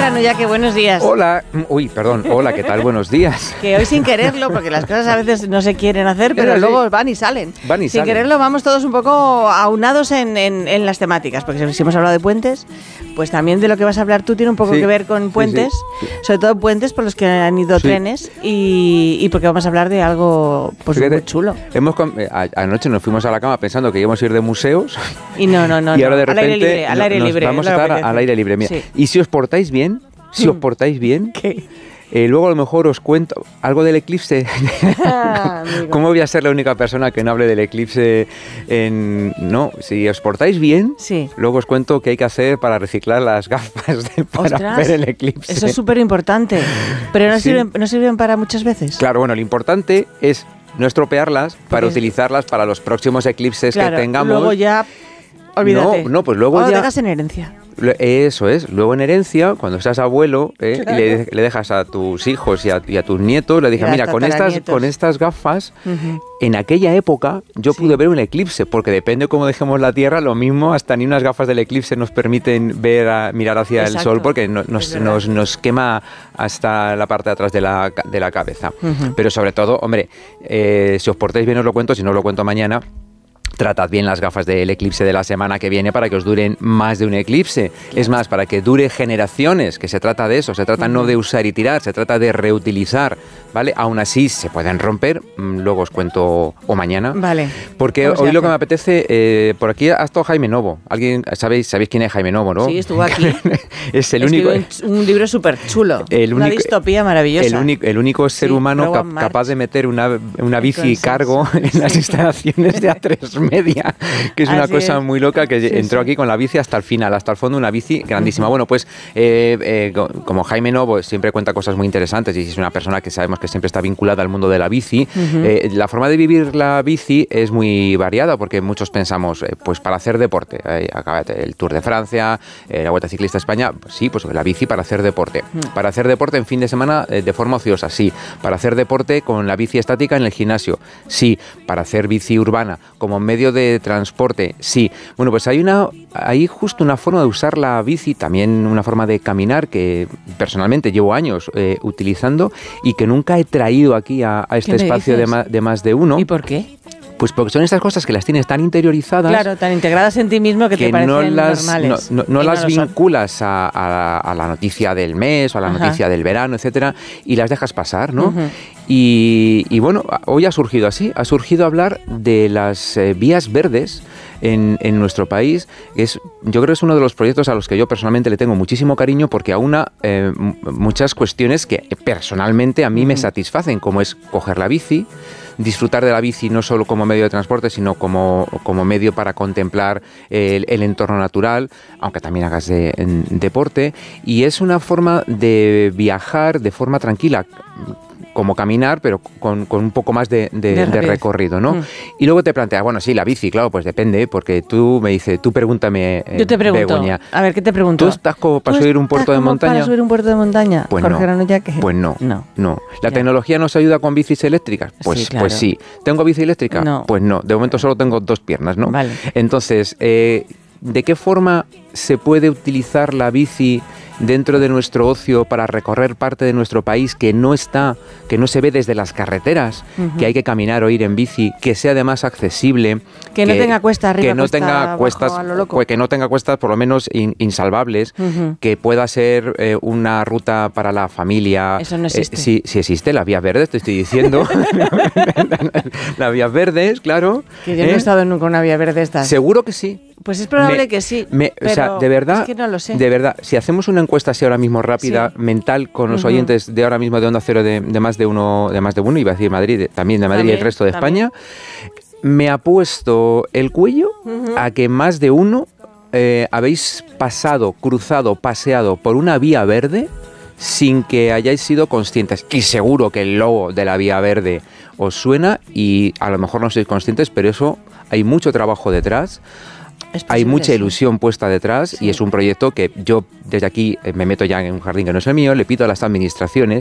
Jorge Nuñaque, buenos días. Hola, hola, ¿qué tal? Buenos días. Que hoy sin quererlo, porque las cosas a veces no se quieren hacer, pero luego van y salen. Sin quererlo vamos todos un poco aunados en las temáticas, porque si hemos hablado de puentes, pues también de lo que vas a hablar tú tiene un poco que ver con puentes, sobre todo puentes por los que han ido trenes y porque vamos a hablar de algo pues muy chulo. Anoche nos fuimos a la cama pensando que íbamos a ir de museos y no, y ahora de repente al aire libre, vamos a estar al aire libre. Mira, y si os portáis bien, ¿qué? Luego a lo mejor os cuento algo del eclipse. ¿Cómo voy a ser la única persona que no hable del eclipse? Si os portáis bien, luego os cuento qué hay que hacer para reciclar las gafas para ver el eclipse. Eso es súper importante, pero no sirven para muchas veces. Claro, bueno, lo importante es no estropearlas para utilizarlas para los próximos eclipses que tengamos. Luego ya, olvídate. Pues luego ya... lo dejas en herencia. Eso es, luego en herencia, cuando seas abuelo, le dejas a tus hijos y a tus nietos, le dije, mira, con estas gafas, en aquella época yo pude ver un eclipse, porque depende cómo dejemos la Tierra, lo mismo, hasta ni unas gafas del eclipse nos permiten mirar hacia el sol, porque nos quema hasta la parte de atrás de la cabeza. Pero sobre todo, hombre, si os portáis bien os lo cuento, si no os lo cuento mañana. Tratad bien las gafas del eclipse de la semana que viene para que os duren más de un eclipse. Es más, para que dure generaciones, que se trata de eso. Se trata no de usar y tirar, se trata de reutilizar, ¿vale? Aún así se pueden romper, luego os cuento o mañana. Vale. Porque hoy lo que me apetece, por aquí ha estado Jaime Novo. ¿Sabéis quién es Jaime Novo, no? Sí, estuvo aquí. Es el único. Un libro súper chulo. Una distopía maravillosa. El único ser humano capaz de meter una bici cargo en las instalaciones de A3 Media, que es una cosa muy loca, que entró aquí con la bici hasta el final, hasta el fondo, una bici grandísima. Bueno, pues como Jaime Novo siempre cuenta cosas muy interesantes y es una persona que sabemos que siempre está vinculada al mundo de la bici, la forma de vivir la bici es muy variada, porque muchos pensamos, pues para hacer deporte, el Tour de Francia, la Vuelta Ciclista a España, sí, pues la bici para hacer deporte. Para hacer deporte en fin de semana de forma ociosa, sí. Para hacer deporte con la bici estática en el gimnasio, sí. Para hacer bici urbana como medio de transporte, sí. Bueno, pues hay justo una forma de usar la bici, también una forma de caminar que personalmente llevo años utilizando y que nunca he traído aquí a este espacio de más de uno. ¿Y por qué? Pues porque son esas cosas que las tienes tan interiorizadas. Claro, tan integradas en ti mismo que te parecen normales. No las vinculas a la noticia del mes o a la noticia del verano, etcétera, y las dejas pasar, ¿no? Y bueno, hoy ha surgido hablar de las vías verdes en nuestro país. Yo creo que es uno de los proyectos a los que yo personalmente le tengo muchísimo cariño, porque aúna muchas cuestiones que personalmente a mí me satisfacen, como es coger la bici, disfrutar de la bici no solo como medio de transporte, sino como medio para contemplar el entorno natural, aunque también hagas deporte, y es una forma de viajar de forma tranquila, como caminar, pero con un poco más de recorrido, ¿no? Y luego te planteas, bueno, sí, la bici, claro, pues depende, porque tú pregúntame, yo te pregunto, Begoña, a ver, ¿qué te pregunto? ¿Tú estás como para subir un puerto de montaña? ¿Para subir un puerto de montaña? Pues Jorge Nuñaque. Pues no. ¿La tecnología nos ayuda con bicis eléctricas? Pues sí, claro. Pues sí. ¿Tengo bici eléctrica? No. Pues no, de momento solo tengo 2 piernas, ¿no? Vale. Entonces, ¿de qué forma se puede utilizar la bici dentro de nuestro ocio para recorrer parte de nuestro país que no se ve desde las carreteras, que hay que caminar o ir en bici, que sea además accesible, que no tenga cuesta arriba, que no tenga cuestas, que no tenga cuestas por lo menos insalvables, que pueda ser una ruta para la familia. Eso no existe. Sí existe, las vías verdes, te estoy diciendo. Las vías verdes, claro. Que yo no he estado nunca en una vía verde estas. Seguro que sí. Pues es probable que sí, pero o sea, de verdad, es que no lo sé. De verdad, si hacemos una encuesta así ahora mismo rápida, mental, con los oyentes de ahora mismo de Onda Cero de más de uno, iba a decir Madrid, también de Madrid y el resto de España, me ha puesto el cuello a que más de uno habéis cruzado, paseado por una vía verde sin que hayáis sido conscientes. Y seguro que el logo de la vía verde os suena y a lo mejor no sois conscientes, pero eso hay mucho trabajo detrás. Hay mucha ilusión puesta detrás y es un proyecto que yo desde aquí me meto ya en un jardín que no es el mío, le pido a las administraciones